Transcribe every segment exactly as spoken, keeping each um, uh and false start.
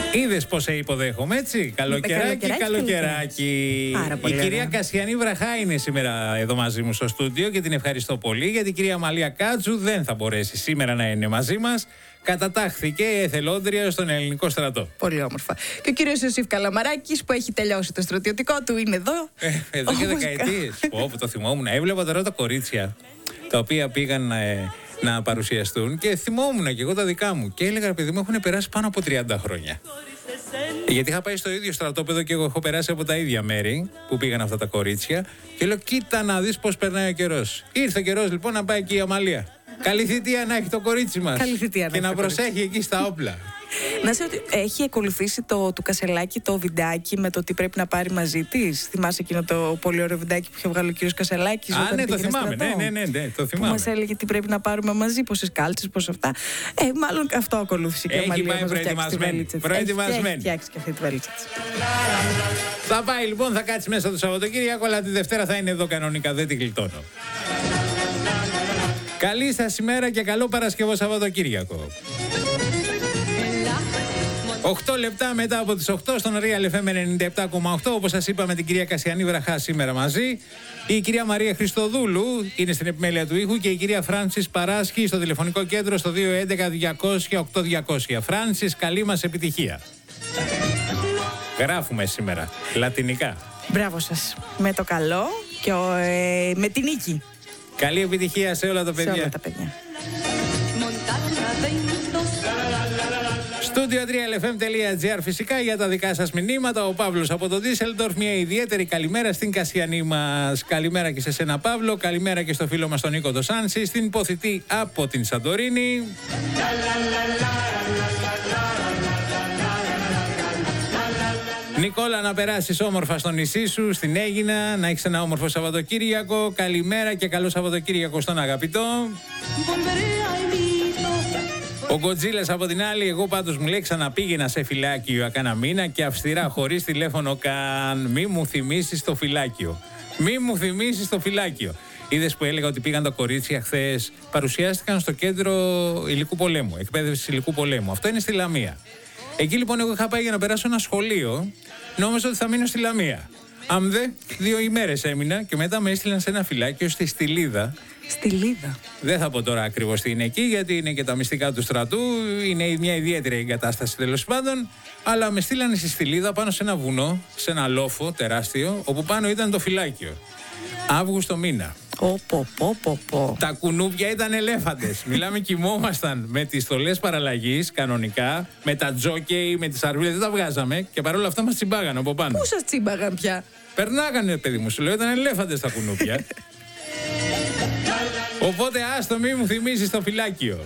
Είδες πώς σε υποδέχομαι, έτσι. Καλοκαιράκι, καλοκαιράκι. Η κυρία Κασιανή Βραχά είναι σήμερα εδώ μαζί μου στο στούντιο και την ευχαριστώ πολύ, γιατί η κυρία Μαλία Κάτσου δεν θα μπορέσει σήμερα να είναι μαζί μας. Κατατάχθηκε εθελόντρια στον ελληνικό στρατό. Πολύ όμορφα. Και ο κύριος Ιωσήφ Καλαμαράκης, που έχει τελειώσει το στρατιωτικό του, είναι εδώ. Ε, εδώ και δεκαετίες. Πω, το θυμόμουν. Έβλεπα τώρα τα κορίτσια τα οποία πήγαν ε, να παρουσιαστούν και θυμόμουν και εγώ τα δικά μου. Και έλεγα, παιδί μου, έχουν περάσει πάνω από τριάντα χρόνια. Γιατί είχα πάει στο ίδιο στρατόπεδο και εγώ έχω περάσει από τα ίδια μέρη που πήγαν αυτά τα κορίτσια. Και λέω, κοίτα να δεις πώς περνάει ο καιρός. Ήρθε ο καιρός λοιπόν να πάει και η Αμαλία. Καλή θητεία να έχει το κορίτσι μας. Καλή θητεία να και να προσέχει εκεί στα όπλα. Να σε ότι έχει ακολουθήσει το του Κασελάκη το βιντεάκι με το τι πρέπει να πάρει μαζί της. Θυμάσαι εκείνο το πολύ ωραίο βιντεάκι που είχε βγάλει ο κύριος Κασελάκης? Α, ναι, το θυμάμαι. Ναι, ναι, ναι, ναι, το θυμάμαι. Που μας έλεγε τι πρέπει να πάρουμε μαζί, πόσες κάλτσες, πώς αυτά. Ε, μάλλον αυτό ακολούθησε και η Αμαλία. Έχει πάει προετοιμασμένη. Προετοιμασμένη. Έχει φτιάξει και αυτή τη βαλίτσα της. Θα πάει λοιπόν, θα κάτσει μέσα το Σαββατοκύριακο, αλλά τη Δευτέρα θα είναι εδώ κανονικά. Δεν την γλιτώνω. Καλή σας ημέρα και καλό Παρασκευό Σαββατοκύριακο. οκτώ λεπτά μετά από τις οκτώ στον Real εφ εμ ενενήντα επτά κόμμα οκτώ. Όπως σας είπαμε, την κυρία Κασιανή Βραχά σήμερα μαζί. Η κυρία Μαρία Χριστοδούλου είναι στην επιμέλεια του ήχου και η κυρία Φράνσις Παράσχη στο τηλεφωνικό κέντρο στο δύο έντεκα διακόσια οκτώ διακόσια. Φράνσις, καλή μας επιτυχία. Γράφουμε σήμερα λατινικά. Μπράβο σας. Με το καλό και ο, ε, με την νίκη. Καλή επιτυχία σε όλα τα παιδιά. Σε όλα τα παιδιά. Studio τρία ελ εφ εμ τελεία τζι άρ φυσικά για τα δικά σας μηνύματα. Ο Παύλος από το Ντίσελντορφ. Μια ιδιαίτερη καλημέρα στην Κασιανή μας. Καλημέρα και σε σένα, Παύλο. Καλημέρα και στο φίλο μας τον Νίκο Ντοσάνση. Στην Ποθητή από την Σαντορίνη. Νικόλα, να περάσεις όμορφα στο νησί σου, στην Αίγινα, να έχεις ένα όμορφο Σαββατοκύριακο. Καλημέρα και καλό Σαββατοκύριακο στον αγαπητό. Ο Γκοτζίλας από την άλλη, εγώ πάντως μου λέει, ξαναπήγαινα σε φυλάκιο κάνα μήνα και αυστηρά χωρίς τηλέφωνο καν. Μη μου θυμίσεις το φυλάκιο. Μη μου θυμίσεις το φυλάκιο. Είδες που έλεγα ότι πήγαν τα κορίτσια χθες, παρουσιάστηκαν στο κέντρο υλικού πολέμου, εκπαίδευση υλικού πολέμου. Αυτό είναι στη Λαμία. Εκεί λοιπόν εγώ είχα πάει για να περάσω ένα σχολείο, νόμιζα ότι θα μείνω στη Λαμία. Αμδε, δύο ημέρες έμεινα και μετά με έστειλαν σε ένα φυλάκιο στη Στυλίδα. Στυλίδα. Δεν θα πω τώρα ακριβώς τι είναι εκεί, γιατί είναι και τα μυστικά του στρατού, είναι μια ιδιαίτερη εγκατάσταση τέλος πάντων. Αλλά με στείλανε στη Στυλίδα πάνω σε ένα βουνό, σε ένα λόφο τεράστιο, όπου πάνω ήταν το φυλάκιο. Αύγουστο μήνα. Πω, πω, πω, πω, πω. Τα κουνούπια ήταν ελέφαντες. Μιλάμε, κοιμόμασταν με τις στολές παραλλαγής κανονικά, με τα τζόκεϊ, με τις αρβίλες. Δεν τα βγάζαμε και παρόλα αυτά μας τσιμπάγανε από πάνω. Πού σας τσιμπάγαν πια? Περνάγανε, παιδί μου, σου λέω, ήταν ελέφαντες τα κουνούπια. Οπότε άστο, μη μου θυμίσεις το φυλάκιο.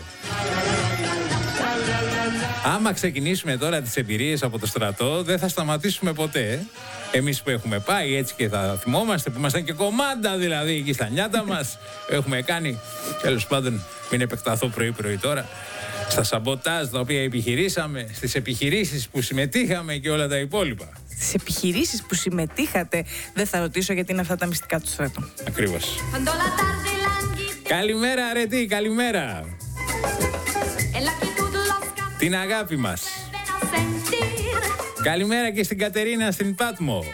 Άμα ξεκινήσουμε τώρα τις εμπειρίες από το στρατό, δεν θα σταματήσουμε ποτέ. Εμείς που έχουμε πάει έτσι και θα θυμόμαστε, που ήμασταν και κομμάντα δηλαδή εκεί στα νιάτα μας. Έχουμε κάνει, τέλος πάντων, μην επεκταθώ πρωί-πρωί τώρα, στα σαμποτάζ τα οποία επιχειρήσαμε, στις επιχειρήσεις που συμμετείχαμε και όλα τα υπόλοιπα. Στις επιχειρήσεις που συμμετείχατε, δεν θα ρωτήσω γιατί είναι αυτά τα μυστικά του στρατού. Ακριβώς. Καλημέρα, αρετή, καλημέρα. Την αγάπη μας. Καλημέρα και στην Κατερίνα στην Πάτμο.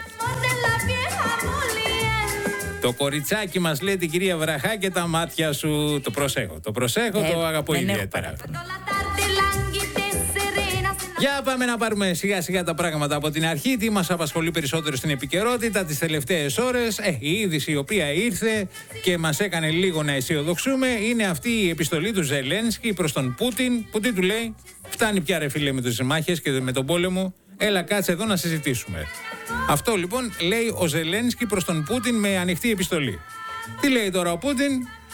Το κοριτσάκι μας λέει την κυρία Βραχά και τα μάτια σου. Το προσέχω, το προσέχω, ε, το αγαπώ ιδιαίτερα. Για πάμε να πάρουμε σιγά σιγά τα πράγματα από την αρχή. Τι μας απασχολεί περισσότερο στην επικαιρότητα τις τελευταίες ώρες? Ε, η είδηση η οποία ήρθε και μας έκανε λίγο να αισιοδοξούμε είναι αυτή η επιστολή του Ζελένσκι προς τον Πούτιν, που τι του λέει? Φτάνει πια ρε φίλε με τις μάχες και με τον πόλεμο, έλα κάτσε εδώ να συζητήσουμε. Αυτό λοιπόν λέει ο Ζελένσκι προς τον Πούτιν με ανοιχτή επιστολή. Τι λέει τώρα ο Πούτιν?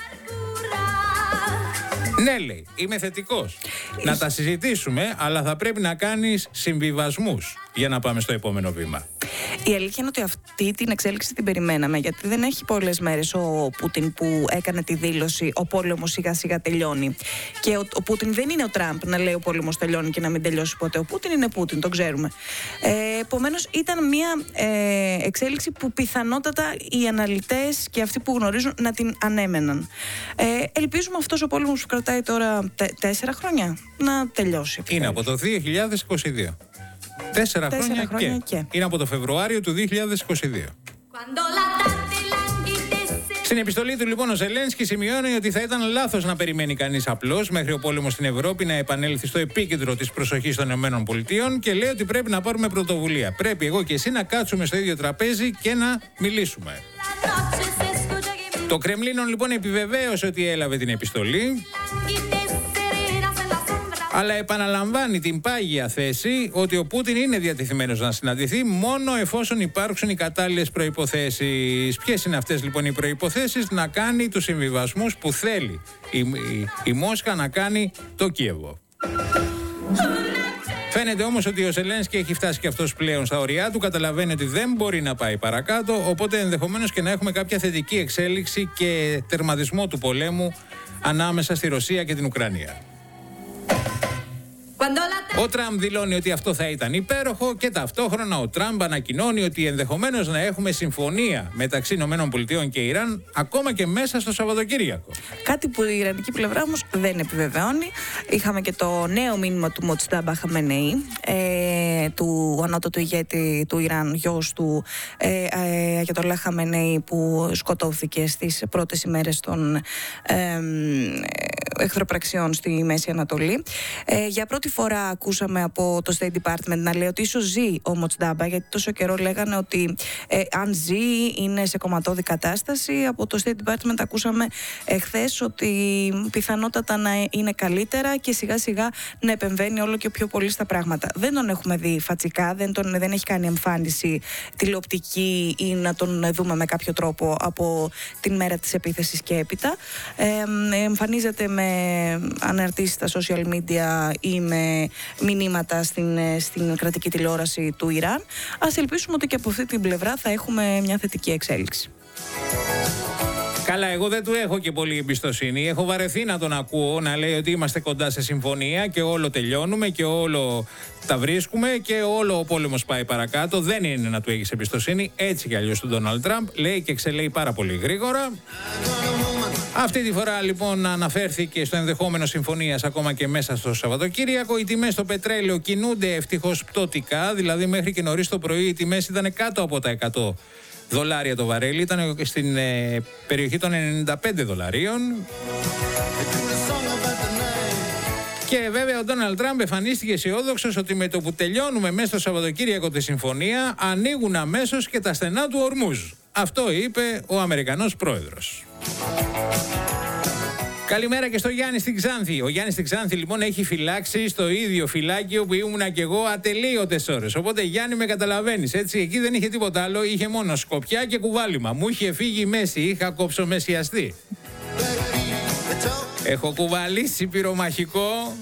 Ναι, λέει, είμαι θετικός. Να τα συζητήσουμε, αλλά θα πρέπει να κάνεις συμβιβασμούς για να πάμε στο επόμενο βήμα. Η αλήθεια είναι ότι αυτή την εξέλιξη την περιμέναμε, γιατί δεν έχει πολλές μέρες ο Πούτιν που έκανε τη δήλωση «Ο πόλεμος σιγά σιγά τελειώνει». Και ο, ο Πούτιν δεν είναι ο Τραμπ να λέει «Ο πόλεμος τελειώνει» και να μην τελειώσει ποτέ. Ο Πούτιν είναι Πούτιν, το ξέρουμε. Ε, επομένως, ήταν μια ε, εξέλιξη που πιθανότατα οι αναλυτές και αυτοί που γνωρίζουν να την ανέμεναν. Ε, ελπίζουμε αυτός ο πόλεμος που κρατάει τώρα τε, τέσσερα χρόνια να τελειώσει. Είναι από το δύο χιλιάδες είκοσι δύο. Τέσσερα, Τέσσερα χρόνια, χρόνια και. και. Είναι από το Φεβρουάριο του δύο χιλιάδες είκοσι δύο. Στην επιστολή του λοιπόν ο Ζελένσκι σημειώνει ότι θα ήταν λάθος να περιμένει κανείς απλώς μέχρι ο πόλεμος στην Ευρώπη να επανέλθει στο επίκεντρο της προσοχής των ΗΠΑ και λέει ότι πρέπει να πάρουμε πρωτοβουλία. Πρέπει εγώ και εσύ να κάτσουμε στο ίδιο τραπέζι και να μιλήσουμε. Το Κρεμλίνο λοιπόν επιβεβαίωσε ότι έλαβε την επιστολή, αλλά επαναλαμβάνει την πάγια θέση ότι ο Πούτιν είναι διατεθειμένος να συναντηθεί μόνο εφόσον υπάρξουν οι κατάλληλες προϋποθέσεις. Ποιες είναι αυτές λοιπόν οι προϋποθέσεις? Να κάνει τους συμβιβασμούς που θέλει η, η, η Μόσχα να κάνει το Κίεβο. Φαίνεται όμως ότι ο Ζελένσκι έχει φτάσει και αυτός πλέον στα ωριά του, καταλαβαίνει ότι δεν μπορεί να πάει παρακάτω, οπότε ενδεχομένως και να έχουμε κάποια θετική εξέλιξη και τερματισμό του πολέμου ανάμεσα στη Ρωσία και την Ουκρανία. Ο Τραμπ δηλώνει ότι αυτό θα ήταν υπέροχο και ταυτόχρονα ο Τραμπ ανακοινώνει ότι ενδεχομένως να έχουμε συμφωνία μεταξύ ΗΠΑ και Ιράν ακόμα και μέσα στο Σαββατοκύριακο. Κάτι που η Ιρανική πλευρά όμως δεν επιβεβαιώνει. Είχαμε και το νέο μήνυμα του Μοτζτάμπα Χαμενεή, ε, του ανώτατου ηγέτη του Ιράν, γιος του ε, ε, Αγιατολάχ Χαμενεή, που σκοτώθηκε στις πρώτες ημέρες των ε, εχθροπραξιών στη Μέση Ανατολή. Ε, για πρώτη φορά ακούσαμε από το State Department να λέει ότι ίσως ζει ο Μοτζτάμπα, γιατί τόσο καιρό λέγανε ότι ε, αν ζει είναι σε κομματώδη κατάσταση. Από το State Department ακούσαμε εχθές ότι πιθανότατα να είναι καλύτερα και σιγά σιγά να επεμβαίνει όλο και πιο πολύ στα πράγματα. Δεν τον έχουμε δει φατσικά, δεν, τον, δεν έχει κάνει εμφάνιση τηλεοπτική ή να τον δούμε με κάποιο τρόπο από την μέρα της επίθεσης και έπειτα. Ε, εμφανίζεται με αναρτήσεις στα social media ή με μηνύματα στην, στην κρατική τηλεόραση του Ιράν. Ας ελπίσουμε ότι και από αυτή την πλευρά θα έχουμε μια θετική εξέλιξη. Καλά, εγώ δεν του έχω και πολύ εμπιστοσύνη. Έχω βαρεθεί να τον ακούω να λέει ότι είμαστε κοντά σε συμφωνία και όλο τελειώνουμε και όλο τα βρίσκουμε και όλο ο πόλεμος πάει παρακάτω. Δεν είναι να του έχεις εμπιστοσύνη. Έτσι κι αλλιώς του Ντόναλντ Τραμπ λέει και εξελέει πάρα πολύ γρήγορα. Αυτή τη φορά λοιπόν αναφέρθηκε στο ενδεχόμενο συμφωνίας ακόμα και μέσα στο Σαββατοκύριακο. Οι τιμές στο πετρέλαιο κινούνται ευτυχώς πτωτικά, δηλαδή μέχρι και νωρίς το πρωί οι τιμές ήταν κάτω από τα εκατό δολάρια το βαρέλι, ήταν στην ε, περιοχή των ενενήντα πέντε δολαρίων. Και βέβαια ο Ντόναλντ Τραμπ εμφανίστηκε αισιόδοξος ότι με το που τελειώνουμε μέσα στο Σαββατοκύριακο τη συμφωνία ανοίγουν αμέσως και τα στενά του Ορμούζ. Αυτό είπε ο Αμερικανός πρόεδρος. Καλημέρα και στο Γιάννη στην Ξάνθη. Ο Γιάννης στην Ξάνθη λοιπόν έχει φυλάξει στο ίδιο φυλάκιο που ήμουνα κι εγώ ατελείωτες ώρες. Οπότε Γιάννη, με καταλαβαίνεις, έτσι. Εκεί δεν είχε τίποτα άλλο, είχε μόνο σκοπιά και κουβάλιμα. Μου είχε φύγει η μέση, είχα κόψομεσιαστεί. Έχω κουβαλήσει πυρομαχικό.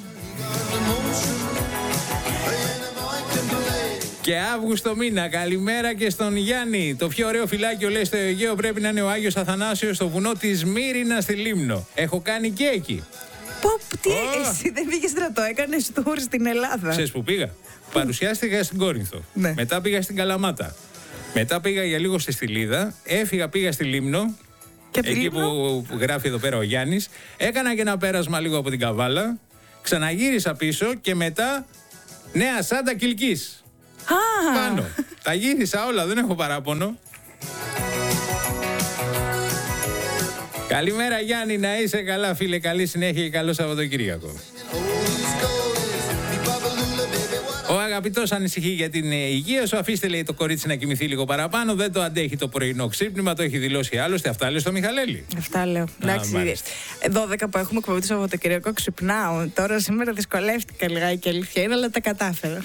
Και Αύγουστο μήνα, καλημέρα και στον Γιάννη. Το πιο ωραίο φυλάκιο, λέει, στο Αιγαίο πρέπει να είναι ο Άγιος Αθανάσιος στο βουνό της Μύρινας στη Λίμνο. Έχω κάνει και εκεί. Πω, τι oh. Εσύ δεν πήγες στρατό, έκανες tour στην Ελλάδα. Ξέρεις που πήγα? Παρουσιάστηκα στην Κόρινθο. Ναι. Μετά πήγα στην Καλαμάτα. Μετά πήγα για λίγο στη Στυλίδα. Έφυγα, πήγα στη Λίμνο. Και εκεί Λίμνο? Που γράφει εδώ πέρα ο Γιάννης. Έκανα και ένα πέρασμα λίγο από την Καβάλα. Ξαναγύρισα πίσω και μετά Νέα Σάντα Κιλκής. Ah. Πάνω. Τα γύρισα όλα, δεν έχω παράπονο. Καλημέρα Γιάννη, να είσαι καλά φίλε, καλή συνέχεια και καλό Σαββατοκύριακο. Ο αγαπητός ανησυχεί για την υγεία σου. Αφήστε, λέει, το κορίτσι να κοιμηθεί λίγο παραπάνω. Δεν το αντέχει το πρωινό ξύπνημα, το έχει δηλώσει άλλωστε. Αυτά λέει στο Μιχαλέλη. Αυτά λέω. Εντάξει. δώδεκα που έχουμε εκπομπή το Σαββατοκύριακο, ξυπνάω. Τώρα σήμερα δυσκολεύτηκα λιγάκι, αλήθεια είναι, αλλά τα κατάφερα.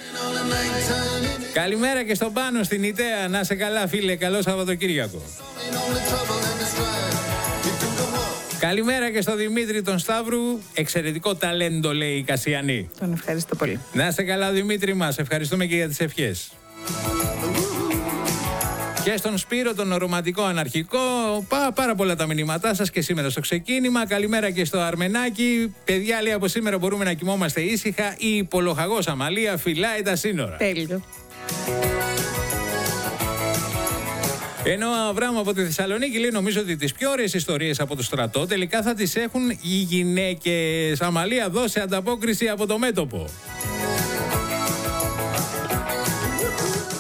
Καλημέρα και στον Πάνο στην Ιταία. Να σε καλά φίλε, καλό Σαββατοκύριακο. Καλημέρα και στο Δημήτρη τον Σταύρου. Εξαιρετικό ταλέντο, λέει η Κασιανή. Τον ευχαριστώ πολύ. Να σε καλά Δημήτρη μας. Ευχαριστούμε και για τις ευχές. Και στον Σπύρο τον ρομαντικό αναρχικό. Πά, πάρα πολλά τα μηνύματά σας και σήμερα στο ξεκίνημα. Καλημέρα και στο Αρμενάκι. Παιδιά, λέει, από σήμερα μπορούμε να κοιμόμαστε ήσυχα. Η υπολοχαγός Αμαλία φυλάει τα σύνορα. Τέλειο. Ενώ ο Αβράμ από τη Θεσσαλονίκη λέει: νομίζω ότι τις πιο ωραίες ιστορίες από το στρατό τελικά θα τις έχουν οι γυναίκες. Αμαλία, δώσε ανταπόκριση από το μέτωπο.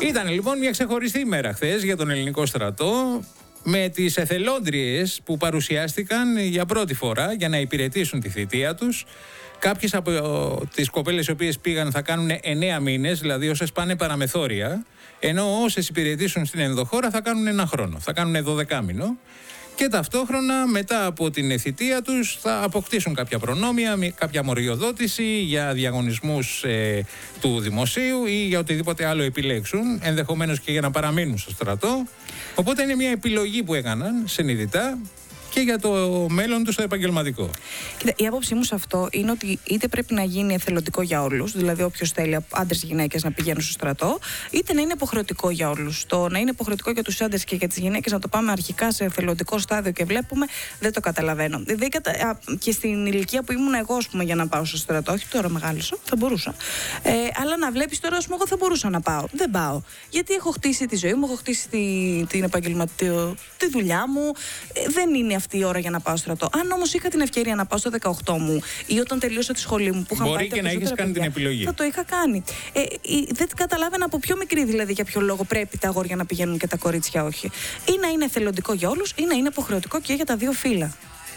Ήταν λοιπόν μια ξεχωριστή ημέρα χθες για τον ελληνικό στρατό, με τις εθελόντριες που παρουσιάστηκαν για πρώτη φορά για να υπηρετήσουν τη θητεία τους. Κάποιες από τις κοπέλες οι οποίες πήγαν θα κάνουν εννέα μήνες, δηλαδή όσες πάνε παραμεθόρια, ενώ όσες υπηρετήσουν στην ενδοχώρα θα κάνουν ένα χρόνο, θα κάνουν δωδεκάμηνο. Και ταυτόχρονα μετά από την θητεία τους θα αποκτήσουν κάποια προνόμια, κάποια μοριοδότηση για διαγωνισμούς ε, του δημοσίου ή για οτιδήποτε άλλο επιλέξουν, ενδεχομένως και για να παραμείνουν στο στρατό. Οπότε είναι μια επιλογή που έκαναν συνειδητά και για το μέλλον του στο επαγγελματικό. Κοίτα, η άποψή μου σε αυτό είναι ότι είτε πρέπει να γίνει εθελοντικό για όλους, δηλαδή όποιος θέλει, άντρες γυναίκες, να πηγαίνουν στο στρατό, είτε να είναι υποχρεωτικό για όλους. Το να είναι υποχρεωτικό για τους άντρες και για τις γυναίκες να το πάμε αρχικά σε εθελοντικό στάδιο και βλέπουμε, δεν το καταλαβαίνω. Δεν κατα... Και στην ηλικία που ήμουν εγώ, ας πούμε, για να πάω στο στρατό, όχι τώρα μεγάλωσα, θα μπορούσα. Ε, αλλά να βλέπεις τώρα, ας πούμε, εγώ θα μπορούσα να πάω. Δεν πάω. Γιατί έχω χτίσει τη ζωή μου, έχω χτίσει τη... την επαγγελματική τη δουλειά μου. Ε, δεν είναι αυτή η ώρα για να πάω στρατό. Αν όμως είχα την ευκαιρία να πάω στο δεκαοκτώ μου ή όταν τελείωσα τη σχολή μου που είχα μπορεί πάει και να έχεις κάνει την επιλογή. Θα το είχα κάνει. Ε, ε, δεν καταλάβαινα από πιο μικρή δηλαδή για ποιο λόγο πρέπει τα αγόρια να πηγαίνουν και τα κορίτσια όχι. Ή να είναι εθελοντικό για όλους ή να είναι υποχρεωτικό και για τα δύο φύλλα.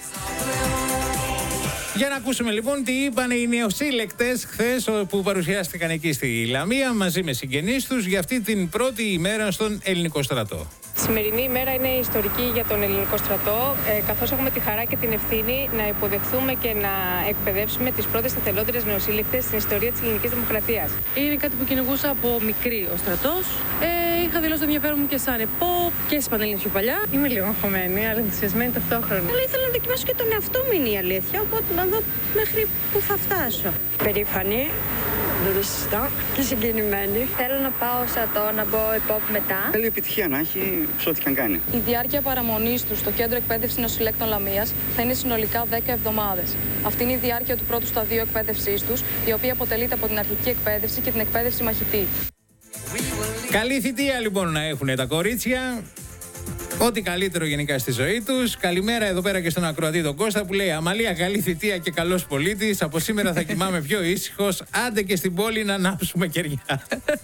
Για να ακούσουμε λοιπόν τι είπαν οι νεοσύλλεκτες χθες που παρουσιάστηκαν εκεί στη Λαμία μαζί με συγγενείς τους για αυτή την πρώτη ημέρα στον ελληνικό στρατό. Η σημερινή ημέρα είναι ιστορική για τον ελληνικό στρατό, ε, καθώς έχουμε τη χαρά και την ευθύνη να υποδεχθούμε και να εκπαιδεύσουμε τις πρώτες εθελόντριες νεοσύλλεκτες στην ιστορία της ελληνικής δημοκρατίας. Είναι κάτι που κυνηγούσα από μικρή ο στρατός. Ε, είχα δηλώσει το ενδιαφέρον μου και σαν ΕΠΟ και στις Πανελλήνιες πιο παλιά. Είμαι λίγο αγχωμένη, αλλά ενθουσιασμένη ταυτόχρονα. Αλλά ήθελα να δοκιμάσω και τον εαυτό μου, είναι η αλήθεια, οπότε να δω μέχρι που θα φτάσω. Περήφανη. Δεν το συζητάω και συγκινημένη. Θέλω να πάω στρατό, να μπω ΕΠΟΠ μετά. Καλή επιτυχία να έχει σε ό,τι και αν κάνει. Η διάρκεια παραμονής του στο Κέντρο Εκπαίδευσης Νεοσυλλέκτων Λαμίας θα είναι συνολικά δέκα εβδομάδες. Αυτή είναι η διάρκεια του πρώτου σταδίου εκπαίδευσής τους, η οποία αποτελείται από την αρχική εκπαίδευση και την εκπαίδευση μαχητή. Καλή θητεία λοιπόν να έχουν τα κορίτσια. Ό,τι καλύτερο γενικά στη ζωή τους. Καλημέρα εδώ πέρα και στον ακροατή τον Κώστα που λέει: Αμαλία, καλή θητεία και καλός πολίτης. Από σήμερα θα κοιμάμαι πιο ήσυχος. Άντε και στην πόλη να ανάψουμε κεριά.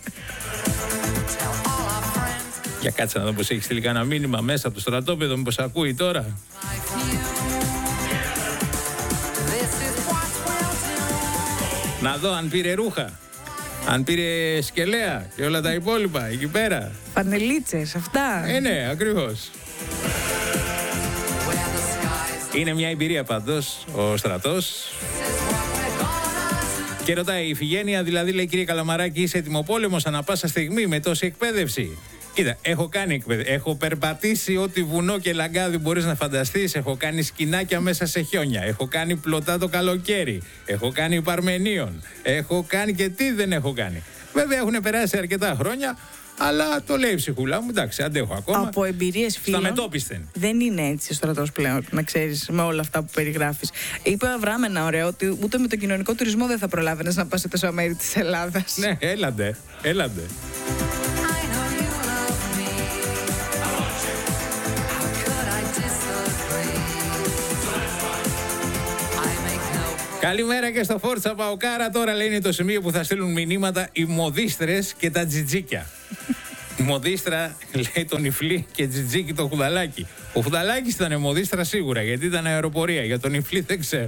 Για κάτσε να δω πως έχει στείλει κανένα μήνυμα μέσα από το στρατόπεδο. Μήπως ακούει τώρα. Να δω αν πήρε ρούχα. Αν πήρε σκελέα και όλα τα υπόλοιπα εκεί πέρα. Πανελίτσες, αυτά. Ε, ναι, ακριβώς. Είναι μια εμπειρία πάντως ο στρατός. Και ρωτάει η Ιφηγένεια, δηλαδή λέει: Κύριε Καλαμαράκη, είσαι ετοιμοπόλεμος ανά πάσα στιγμή με τόση εκπαίδευση? Κοίτα, έχω κάνει εκπαίδευση. Έχω περπατήσει ό,τι βουνό και λαγκάδι μπορείς να φανταστείς. Έχω κάνει σκηνάκια μέσα σε χιόνια. Έχω κάνει πλωτά το καλοκαίρι. Έχω κάνει Παρμενίων. Έχω κάνει και τι δεν έχω κάνει. Βέβαια έχουν περάσει αρκετά χρόνια, αλλά το λέει η ψυχούλα μου. Εντάξει, αντέχω ακόμα. Από εμπειρίες φίλων. Στα μετόπισθεν. Δεν είναι έτσι ο στρατός πλέον, να ξέρεις, με όλα αυτά που περιγράφεις. Είπε ο Αβραάμ ένα ωραίο ότι ούτε με τον κοινωνικό τουρισμό δεν θα προλάβαινες να πας σε τόσα μέρη της Ελλάδας. Ναι, έλαντε. Έλαντε. Καλημέρα και στο Φόρτσα Παοκάρα. Τώρα λέει είναι το σημείο που θα στείλουν μηνύματα οι μοδίστρες και τα τζιτζίκια. Η μοδίστρα λέει τον Ιφλή και τζιτζίκι το Χουδαλάκι. Ο Χουδαλάκης ήταν μοδίστρα σίγουρα γιατί ήταν αεροπορία. Για τον Ιφλή δεν ξέρω.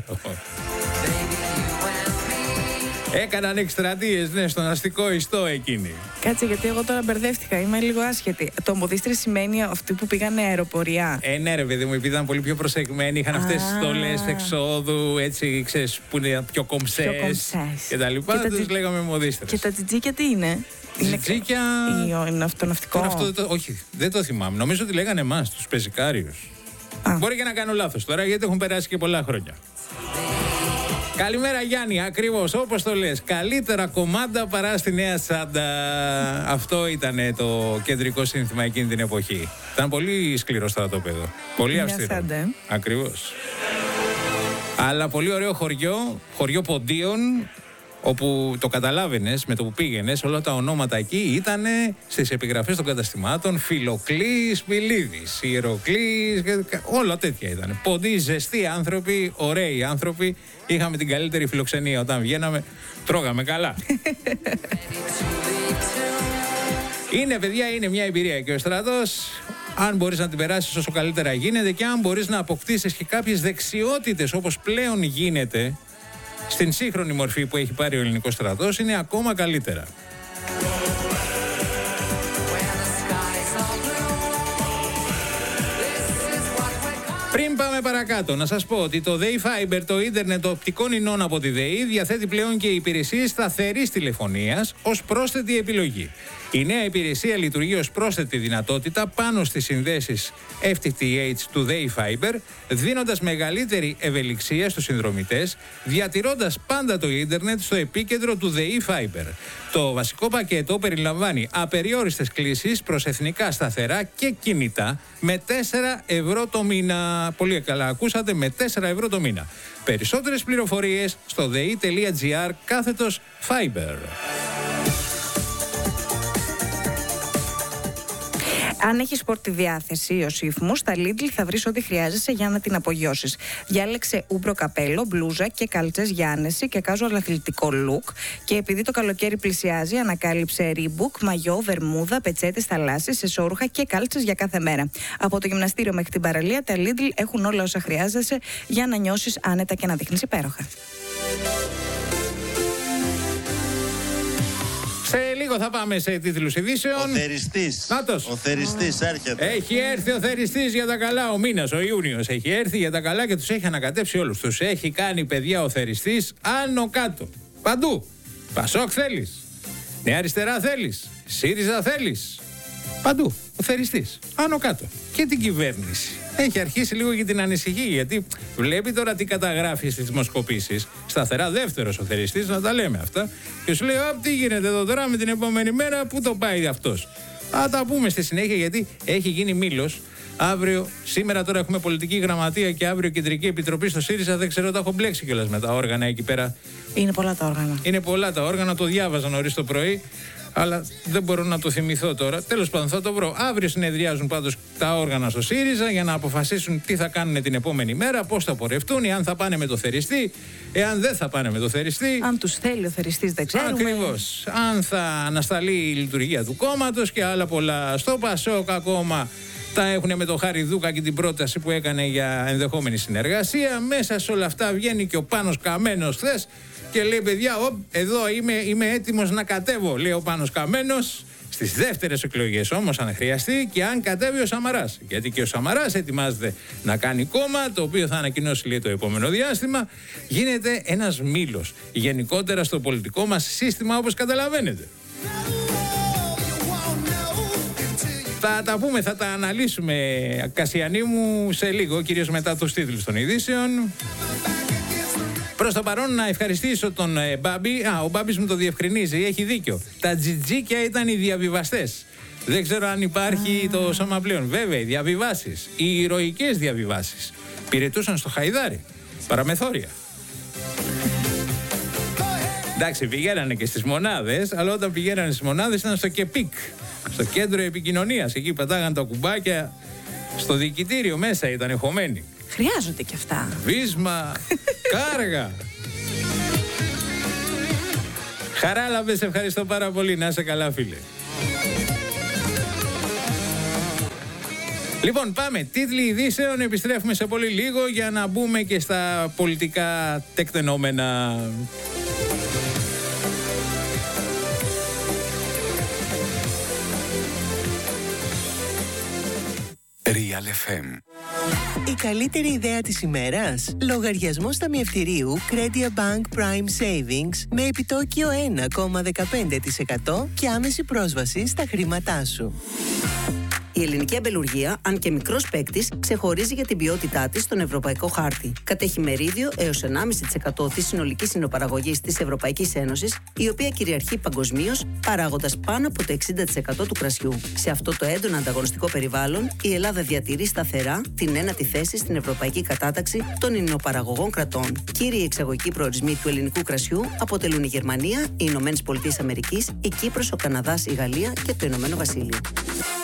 Έκαναν εκστρατείες, ναι, στον αστικό ιστό εκείνη. Κάτσε, γιατί εγώ τώρα μπερδεύτηκα. Είμαι λίγο άσχετη. Το μοδίστρες σημαίνει αυτοί που πήγανε αεροπορία. Ε, ναι, ρε παιδί μου, επειδή ήταν πολύ πιο προσεγμένοι, είχαν αυτές τις στολές εξόδου, έτσι, ξέρεις, που είναι πιο κομψές και τα λοιπά. Και τους λέγαμε μοδίστρες. Και τα τζιτζίκια τι είναι? Τζιτζίκια. Είναι αυτοναυτικό. Τώρα αυτό, το, όχι, δεν το θυμάμαι. Νομίζω ότι λέγανε εμάς, τους πεζικάριους. Μπορεί και να κάνω λάθος τώρα, γιατί έχουν περάσει και πολλά χρόνια. Καλημέρα Γιάννη, ακριβώς όπως το λες. Καλύτερα κομμάτα παρά στη Νέα Σάντα. Αυτό ήταν το κεντρικό σύνθημα εκείνη την εποχή. Ήταν πολύ σκληρό στρατόπεδο. Πολύ αυστηρό. Ακριβώς. Αλλά πολύ ωραίο χωριό, χωριό Ποντίων, όπου το καταλάβαινες με το που πήγαινες, όλα τα ονόματα εκεί ήταν στις επιγραφές των καταστημάτων. Φιλοκλής, Μιλίδης, Ιεροκλής, όλα τέτοια ήταν. Ποντί, ζεστοί άνθρωποι, ωραίοι άνθρωποι. Είχαμε την καλύτερη φιλοξενία όταν βγαίναμε, τρώγαμε καλά. Είναι, παιδιά, είναι μια εμπειρία και ο στρατός, αν μπορείς να την περάσεις όσο καλύτερα γίνεται και αν μπορείς να αποκτήσεις και κάποιες δεξιότητες όπως πλέον γίνεται στην σύγχρονη μορφή που έχει πάρει ο ελληνικός στρατός, είναι ακόμα καλύτερα. Πριν πάμε παρακάτω, να σας πω ότι το ΔΕΗ Fiber, το ίντερνετ οπτικών ινών από τη ΔΕΗ, διαθέτει πλέον και υπηρεσίες σταθερής τηλεφωνίας ως πρόσθετη επιλογή. Η νέα υπηρεσία λειτουργεί ως πρόσθετη δυνατότητα πάνω στις συνδέσεις εφ τι τι έιτς του ΔΕΗ Fiber, δίνοντας μεγαλύτερη ευελιξία στους συνδρομητές, διατηρώντας πάντα το ίντερνετ στο επίκεντρο του ΔΕΗ Fiber. Το βασικό πακέτο περιλαμβάνει απεριόριστες κλήσεις προς εθνικά σταθερά και κινητά με τέσσερα ευρώ το μήνα. Πολύ καλά ακούσατε, με τέσσερα ευρώ το μήνα. Περισσότερες πληροφορίες στο dei.gr κάθετος Fiber. Αν έχεις σπορ τη διάθεση ως ύφμου, στα Lidl θα βρεις ό,τι χρειάζεσαι για να την απογειώσεις. Διάλεξε ούμπρο καπέλο, μπλούζα και κάλτσες για άνεση και casual αθλητικό look. Και επειδή το καλοκαίρι πλησιάζει, ανακάλυψε Reebok, μαγιό, βερμούδα, πετσέτες, θαλάσσες, εσώρουχα και κάλτσες για κάθε μέρα. Από το γυμναστήριο μέχρι την παραλία, τα Lidl έχουν όλα όσα χρειάζεσαι για να νιώσεις άνετα και να δείχνεις υπέροχα. Σε λίγο θα πάμε σε τίτλους ειδήσεων. Ο θεριστής. Νάτος. Ο θεριστής έρχεται. Έχει έρθει ο θεριστής για τα καλά. Ο μήνας, ο Ιούνιος, έχει έρθει για τα καλά και τους έχει ανακατέψει όλους. Τους έχει κάνει, παιδιά, ο θεριστής άνω κάτω. Παντού. Πασόκ θέλεις. Νέα Αριστερά θέλεις. ΣΥΡΙΖΑ θέλεις. Παντού. Ο θεριστής. Άνω κάτω. Και την κυβέρνηση. Έχει αρχίσει λίγο και την ανησυχεί, γιατί βλέπει τώρα τι καταγράφει στις δημοσκοπήσεις. Σταθερά δεύτερος ο θεριστής, να τα λέμε αυτά. Και σου λέει: «Α, τι γίνεται εδώ τώρα με την επόμενη μέρα, πού το πάει αυτός?» Θα τα πούμε στη συνέχεια, γιατί έχει γίνει μήλος. Αύριο, σήμερα τώρα έχουμε πολιτική γραμματεία και αύριο κεντρική επιτροπή στο ΣΥΡΙΖΑ. Δεν ξέρω, τα έχω μπλέξει κιόλας με τα όργανα εκεί πέρα. Είναι πολλά τα όργανα. Είναι πολλά τα όργανα, το διάβαζα νωρίς το πρωί. Αλλά δεν μπορώ να το θυμηθώ τώρα. Τέλος πάντων, θα το βρω. Αύριο συνεδριάζουν πάντως τα όργανα στο ΣΥΡΙΖΑ για να αποφασίσουν τι θα κάνουν την επόμενη μέρα, πώς θα πορευτούν, αν θα πάνε με το θεριστή, εάν δεν θα πάνε με το θεριστή. Αν τους θέλει ο θεριστής, δεν ξέρουμε. Ακριβώς. Αν θα ανασταλεί η λειτουργία του κόμματος και άλλα πολλά. Στο Πασόκ ακόμα τα έχουν με το Χαριδούκα και την πρόταση που έκανε για ενδεχόμενη συνεργασία. Μέσα σε όλα αυτά βγαίνει και ο Πάνος Καμένος χθες και λέει: «Παιδιά, ο, εδώ είμαι, είμαι έτοιμος να κατέβω», λέει ο Πάνος Καμένος, στις δεύτερες εκλογές όμως, αν χρειαστεί, και αν κατέβει ο Σαμαράς. Γιατί και ο Σαμαράς ετοιμάζεται να κάνει κόμμα, το οποίο θα ανακοινώσει, λέει, το επόμενο διάστημα. Γίνεται ένας μήλος γενικότερα στο πολιτικό μας σύστημα, όπως καταλαβαίνετε. Θα τα πούμε, θα τα αναλύσουμε, Κασιανή μου, σε λίγο, κυρίως μετά τους τίτλους των ειδήσεων. Προς το παρόν να ευχαριστήσω τον ε, Μπάμπη. Α, ο Μπάμπης μου το διευκρινίζει, έχει δίκιο. Τα τζιτζίκια ήταν οι διαβιβαστές. Δεν ξέρω αν υπάρχει το σώμα πλέον. Βέβαια, οι διαβιβάσεις, οι ηρωικές διαβιβάσεις, πυρετούσαν στο Χαϊδάρι, παραμεθόρια. Εντάξει, πηγαίνανε και στις μονάδες, αλλά όταν πηγαίνανε στις μονάδες ήταν στο ΚΕΠΙΚ, στο κέντρο επικοινωνίας. Εκεί πατάγαν τα κουμπάκια, στο διοικητήριο μέσα ήταν εχωμένοι. Χρειάζονται και αυτά. Βίσμα, κάργα. Χαράλαμπες, ευχαριστώ πάρα πολύ. Να είσαι καλά, φίλε. Λοιπόν, πάμε. Τίτλοι ειδήσεων. Επιστρέφουμε σε πολύ λίγο για να μπούμε και στα πολιτικά τεκτενόμενα. Real εφ εμ. Η καλύτερη ιδέα της ημέρας? Λογαριασμός ταμιευτηρίου Credia Bank Prime Savings με επιτόκιο ένα κόμμα δεκαπέντε τοις εκατό και άμεση πρόσβαση στα χρήματά σου. Η ελληνική αμπελουργία, αν και μικρός παίκτης, ξεχωρίζει για την ποιότητά της στον ευρωπαϊκό χάρτη. Κατέχει μερίδιο έως ενάμιση τοις εκατό της συνολικής συνοπαραγωγής της Ευρωπαϊκής Ένωσης, η οποία κυριαρχεί παγκοσμίως, παράγοντας πάνω από το εξήντα τοις εκατό του κρασιού. Σε αυτό το έντονο ανταγωνιστικό περιβάλλον, η Ελλάδα διατηρεί σταθερά την ένατη θέση στην ευρωπαϊκή κατάταξη των ινοπαραγωγών κρατών. Κύριοι εξαγωγικοί προορισμοί του ελληνικού κρασιού αποτελούν η Γερμανία, οι Ηνωμένες Πολιτείες Αμερικής, η Κύπρος, ο Καναδάς, η Γαλλία και το Ηνωμένο Βασίλειο.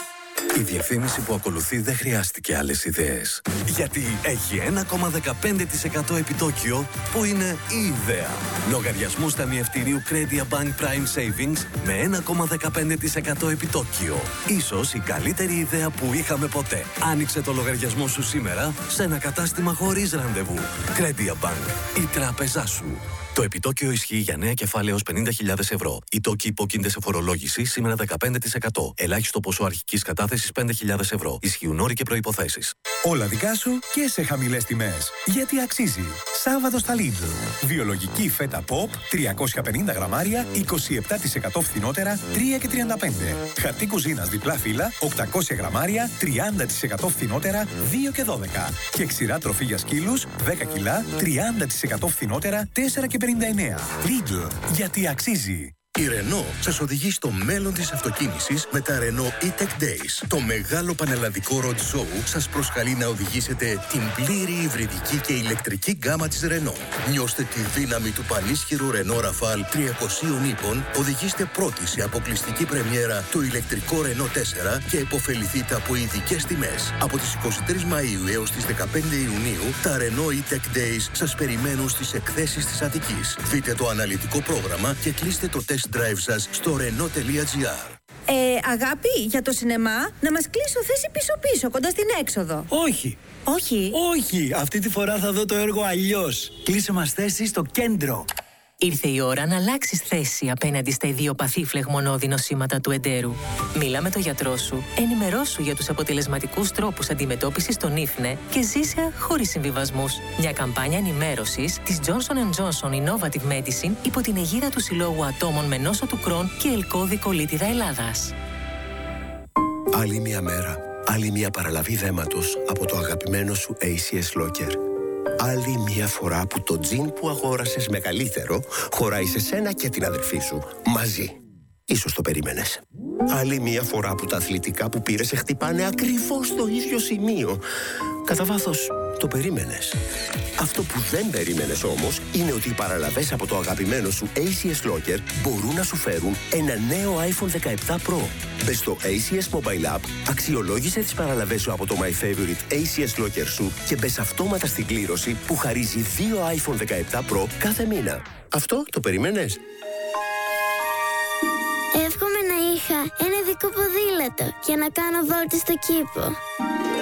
Η διαφήμιση που ακολουθεί δεν χρειάστηκε άλλες ιδέες. Γιατί έχει ένα κόμμα δεκαπέντε τοις εκατό επιτόκιο που είναι η ιδέα. Λογαριασμούς ταμιευτηρίου Credit Bank Prime Savings με ένα κόμμα δεκαπέντε τοις εκατό επιτόκιο. Ίσως η καλύτερη ιδέα που είχαμε ποτέ. Άνοιξε το λογαριασμό σου σήμερα σε ένα κατάστημα χωρίς ραντεβού. Credit Bank, η τράπεζά σου. Το επιτόκιο ισχύει για νέα κεφάλαια έως πενήντα χιλιάδες ευρώ. Οι τόκοι υπόκεινται σε φορολόγηση σήμερα δεκαπέντε τοις εκατό. Ελάχιστο ποσό αρχικής κατάθεσης πέντε χιλιάδες ευρώ. Ισχύουν όροι και προϋποθέσεις. Όλα δικά σου και σε χαμηλές τιμές. Γιατί αξίζει. Σάββατο στα Lidl. Βιολογική φέτα pop τριακόσια πενήντα γραμμάρια, είκοσι επτά τοις εκατό φθηνότερα, τρία και τριάντα πέντε. Χαρτί κουζίνας διπλά φύλλα, οκτακόσια γραμμάρια, τριάντα τοις εκατό φθηνότερα, δύο και δώδεκα. Και ξηρά τροφή για σκύλους, δέκα κιλά, τριάντα τοις εκατό φθηνότερα, τέσσερα και πενήντα εννέα. Lidl, γιατί αξίζει. Η Renault σας οδηγεί στο μέλλον της αυτοκίνησης με τα Renault E-Tech Days. Το μεγάλο πανελλαδικό road show σας προσκαλεί να οδηγήσετε την πλήρη υβριδική και ηλεκτρική γκάμα της Renault. Νιώστε τη δύναμη του πανίσχυρου Renault Rafale τριακοσίων ύπων, οδηγήστε πρώτοι σε αποκλειστική πρεμιέρα το ηλεκτρικό Renault τέσσερα και επωφεληθείτε από ειδικές τιμές. Από τις εικοστή τρίτη Μαΐου έως τις δεκαπέντε Ιουνίου, τα Renault E-Tech Days σας περιμένουν στις εκθέσεις της Αττικής. Δείτε το αναλυτικό πρόγραμμα και κλείστε το test drive σας στο renault.gr. Ε, αγάπη, για το σινεμά, να μας κλείσω θέση πίσω-πίσω, κοντά στην έξοδο. Όχι. Όχι. Όχι, αυτή τη φορά θα δω το έργο αλλιώς. Κλείσε μας θέση στο κέντρο. Ήρθε η ώρα να αλλάξεις θέση απέναντι στα ιδιοπαθή φλεγμονώδη νοσήματα του εντέρου. Μίλα με τον γιατρό σου, ενημερώσου για τους αποτελεσματικούς τρόπους αντιμετώπισης των ίφνε και ζήσε χωρίς συμβιβασμούς. Μια καμπάνια ενημέρωσης της Johnson εντ Johnson Innovative Medicine υπό την αιγίδα του Συλλόγου Ατόμων με νόσο του Κρόν και ελκώδη κολίτιδα Ελλάδας. Άλλη μια μέρα, άλλη μια παραλαβή δέματος από το αγαπημένο σου έι σι ες Locker. Άλλη μια φορά που το τζιν που αγόρασες μεγαλύτερο χωράει σε σένα και την αδερφή σου. Μαζί. Ίσως το περίμενες. Άλλη μια φορά που τα αθλητικά που πήρες σε χτυπάνε ακριβώς στο ίδιο σημείο. Κατά βάθος, το περίμενες. Αυτό που δεν περίμενες όμως είναι ότι οι παραλαβές από το αγαπημένο σου έι σι ες Locker μπορούν να σου φέρουν ένα νέο άιφον δεκαεπτά Pro. Μπες στο έι σι ες Mobile App, αξιολόγησε τις παραλαβές σου από το My Favorite έι σι ες Locker σου και μπες αυτόματα στην κλήρωση που χαρίζει δύο άιφον δεκαεπτά Pro κάθε μήνα. Αυτό το περίμενες? Εύχομαι να είχα ένα ειδικό ποδήλατο για να κάνω βόλτες στο κήπο.